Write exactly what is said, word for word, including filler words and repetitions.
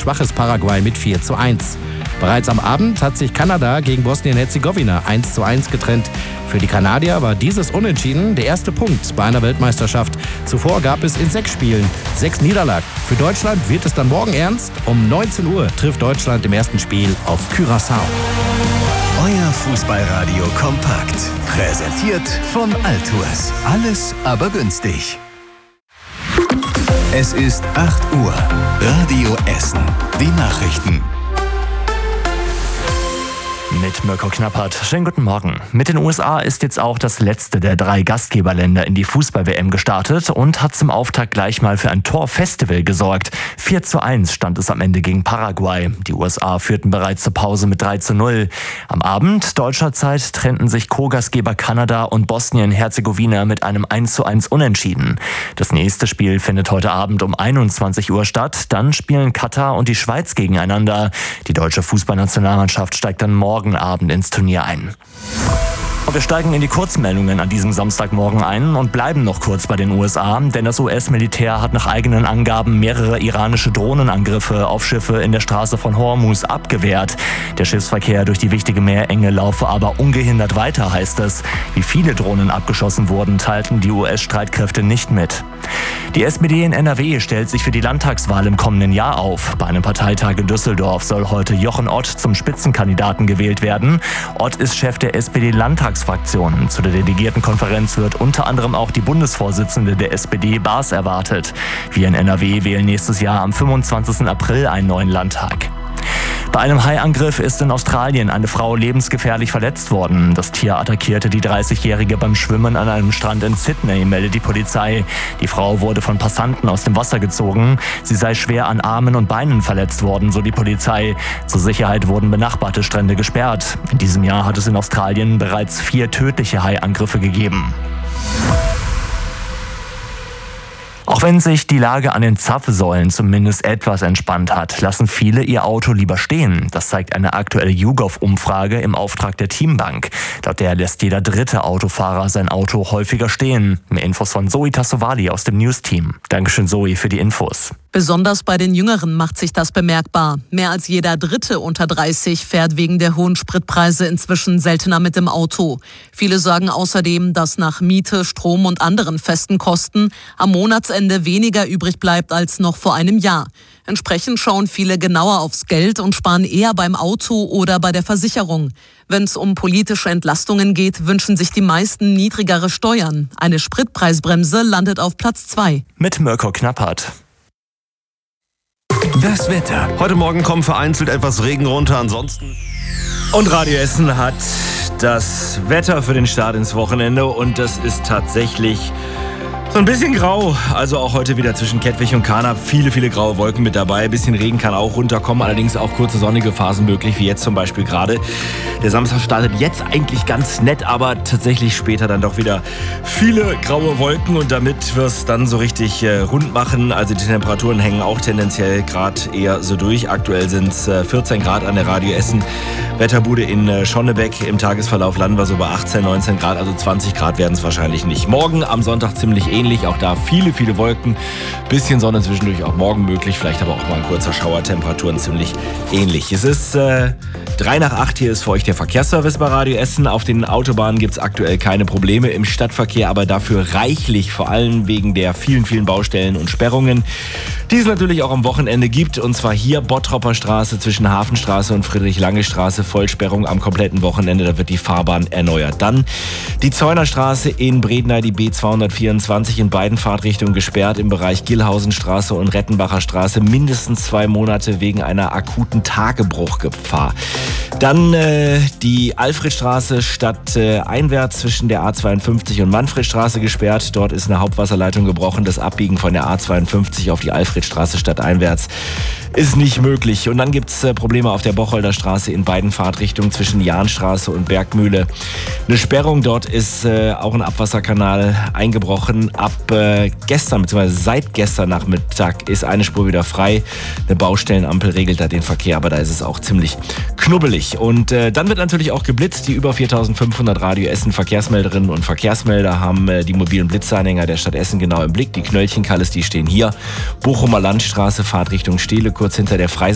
schwaches Paraguay mit vier zu eins. Bereits am Abend hat sich Kanada gegen Bosnien-Herzegowina eins zu eins getrennt. Für die Kanadier war dieses Unentschieden der erste Punkt bei einer Weltmeisterschaft. Zuvor gab es in sechs Spielen sechs Niederlagen. Für Deutschland wird es dann morgen ernst. Um neunzehn Uhr trifft Deutschland im ersten Spiel auf Curaçao. Euer Fußballradio kompakt. Präsentiert von Altours. Alles aber günstig. Es ist acht Uhr. Radio Essen. Die Nachrichten. Mit Mirko Knappert. Schönen guten Morgen. Mit den U S A ist jetzt auch das letzte der drei Gastgeberländer in die Fußball-W M gestartet und hat zum Auftakt gleich mal für ein Torfestival gesorgt. vier zu eins stand es am Ende gegen Paraguay. Die U S A führten bereits zur Pause mit drei zu null. Am Abend deutscher Zeit trennten sich Co-Gastgeber Kanada und Bosnien-Herzegowina mit einem eins zu eins Unentschieden. Das nächste Spiel findet heute Abend um einundzwanzig Uhr statt. Dann spielen Katar und die Schweiz gegeneinander. Die deutsche Fußballnationalmannschaft steigt dann morgen Abend ins Turnier ein. Und wir steigen in die Kurzmeldungen an diesem Samstagmorgen ein und bleiben noch kurz bei den U S A, denn das U S-Militär hat nach eigenen Angaben mehrere iranische Drohnenangriffe auf Schiffe in der Straße von Hormuz abgewehrt. Der Schiffsverkehr durch die wichtige Meerenge laufe aber ungehindert weiter, heißt es. Wie viele Drohnen abgeschossen wurden, teilten die U S-Streitkräfte nicht mit. Die S P D in N R W stellt sich für die Landtagswahl im kommenden Jahr auf. Bei einem Parteitag in Düsseldorf soll heute Jochen Ott zum Spitzenkandidaten gewählt werden. Ott ist Chef der S P D-Landtagsfraktion. Zu der Delegiertenkonferenz wird unter anderem auch die Bundesvorsitzende der S P D, Baas, erwartet. Wir in N R W wählen nächstes Jahr am fünfundzwanzigsten April einen neuen Landtag. Bei einem Haiangriff ist in Australien eine Frau lebensgefährlich verletzt worden. Das Tier attackierte die dreißigjährige beim Schwimmen an einem Strand in Sydney, meldet die Polizei. Die Frau wurde von Passanten aus dem Wasser gezogen. Sie sei schwer an Armen und Beinen verletzt worden, so die Polizei. Zur Sicherheit wurden benachbarte Strände gesperrt. In diesem Jahr hat es in Australien bereits vier tödliche Haiangriffe gegeben. Auch wenn sich die Lage an den Zapfsäulen zumindest etwas entspannt hat, lassen viele ihr Auto lieber stehen. Das zeigt eine aktuelle YouGov-Umfrage im Auftrag der Teambank. Laut der lässt jeder dritte Autofahrer sein Auto häufiger stehen. Mehr Infos von Zoe Tassovali aus dem News-Team. Dankeschön, Zoe, für die Infos. Besonders bei den Jüngeren macht sich das bemerkbar. Mehr als jeder Dritte unter dreißig fährt wegen der hohen Spritpreise inzwischen seltener mit dem Auto. Viele sagen außerdem, dass nach Miete, Strom und anderen festen Kosten am Monatsende weniger übrig bleibt als noch vor einem Jahr. Entsprechend schauen viele genauer aufs Geld und sparen eher beim Auto oder bei der Versicherung. Wenn es um politische Entlastungen geht, wünschen sich die meisten niedrigere Steuern. Eine Spritpreisbremse landet auf Platz zwei. Mit Mirko Knappert. Das Wetter. Heute Morgen kommt vereinzelt etwas Regen runter, ansonsten. Und Radio Essen hat das Wetter für den Start ins Wochenende und das ist tatsächlich so ein bisschen grau, also auch heute wieder zwischen Kettwig und Karnap viele, viele graue Wolken mit dabei. Ein bisschen Regen kann auch runterkommen, allerdings auch kurze sonnige Phasen möglich, wie jetzt zum Beispiel gerade. Der Samstag startet jetzt eigentlich ganz nett, aber tatsächlich später dann doch wieder viele graue Wolken und damit wir es dann so richtig äh, rund machen, also die Temperaturen hängen auch tendenziell gerade eher so durch. Aktuell sind es äh, vierzehn Grad an der Radio Essen Wetterbude in äh, Schonnebeck. Im Tagesverlauf landen wir so bei achtzehn, neunzehn Grad, also zwanzig Grad werden es wahrscheinlich nicht. Morgen am Sonntag ziemlich ähnlich. Auch da viele, viele Wolken. Bisschen Sonne zwischendurch auch morgen möglich. Vielleicht aber auch mal ein kurzer Schauer. Temperaturen ziemlich ähnlich. Es ist äh, drei nach acht. Hier ist für euch der Verkehrsservice bei Radio Essen. Auf den Autobahnen gibt es aktuell keine Probleme im Stadtverkehr, aber dafür reichlich. Vor allem wegen der vielen, vielen Baustellen und Sperrungen, die es natürlich auch am Wochenende gibt. Und zwar hier Bottropper Straße zwischen Hafenstraße und Friedrich-Lange-Straße. Vollsperrung am kompletten Wochenende. Da wird die Fahrbahn erneuert. Dann die Zeunerstraße in Bredeney, die B zweihundertvierundzwanzig in beiden Fahrtrichtungen gesperrt im Bereich Gillhausenstraße und Rettenbacher Straße. Mindestens zwei Monate wegen einer akuten Tagebruchgefahr. Dann äh, die Alfredstraße stadteinwärts äh, zwischen der A zweiundfünfzig und Manfredstraße gesperrt. Dort ist eine Hauptwasserleitung gebrochen. Das Abbiegen von der A zweiundfünfzig auf die Alfredstraße stadteinwärts ist nicht möglich. Und dann gibt es äh, Probleme auf der Bocholder Straße in beiden Fahrtrichtungen zwischen Jahnstraße und Bergmühle. Eine Sperrung dort ist äh, auch ein Abwasserkanal eingebrochen. Ab äh, gestern bzw. seit gestern Nachmittag ist eine Spur wieder frei. Eine Baustellenampel regelt da den Verkehr, aber da ist es auch ziemlich knubbelig. Und äh, dann wird natürlich auch geblitzt. Die über viertausendfünfhundert Radio Essen Verkehrsmelderinnen und Verkehrsmelder haben äh, die mobilen Blitzanhänger der Stadt Essen genau im Blick. Die Knöllchenkalles, die stehen hier. Bochumer Landstraße, Fahrtrichtung Steele, kurz hinter der Freis